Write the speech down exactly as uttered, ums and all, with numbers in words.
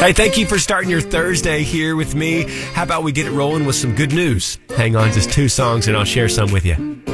Hey, thank you for starting your Thursday here with me. How about we get it rolling with some good news? Hang on, just two songs and I'll share some with you.